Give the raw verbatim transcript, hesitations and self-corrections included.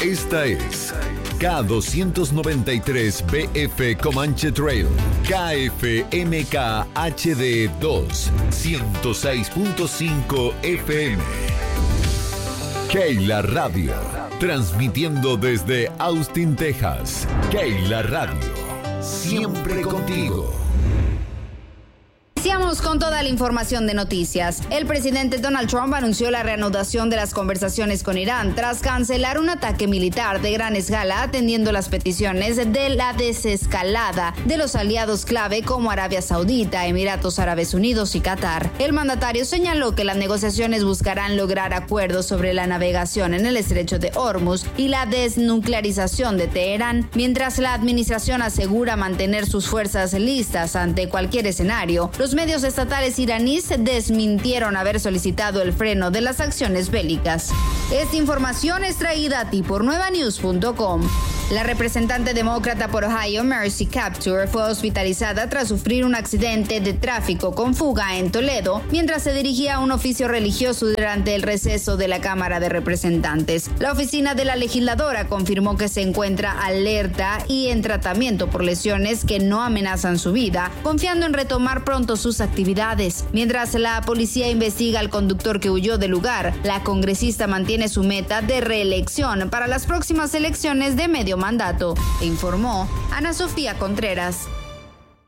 Esta es K doscientos noventa y tres B F Comanche Trail, K F M K H D dos, ciento seis punto cinco F M. Keila Radio, transmitiendo desde Austin, Texas. Keila Radio, siempre contigo. Iniciamos con toda la información de noticias. El presidente Donald Trump anunció la reanudación de las conversaciones con Irán tras cancelar un ataque militar de gran escala, atendiendo las peticiones de la desescalada de los aliados clave como Arabia Saudita, Emiratos Árabes Unidos y Qatar. El mandatario señaló que las negociaciones buscarán lograr acuerdos sobre la navegación en el estrecho de Hormuz y la desnuclearización de Teherán, mientras la administración asegura mantener sus fuerzas listas ante cualquier escenario. Los medios estatales iraníes desmintieron haber solicitado el freno de las acciones bélicas. Esta información es traída a ti por nueva news punto com. La representante demócrata por Ohio, Mercy Kaptur, fue hospitalizada tras sufrir un accidente de tráfico con fuga en Toledo mientras se dirigía a un oficio religioso durante el receso de la Cámara de Representantes. La oficina de la legisladora confirmó que se encuentra alerta y en tratamiento por lesiones que no amenazan su vida, confiando en retomar pronto sus actividades. Mientras la policía investiga al conductor que huyó del lugar, la congresista mantiene su meta de reelección para las próximas elecciones de medio mandato, informó Ana Sofía Contreras.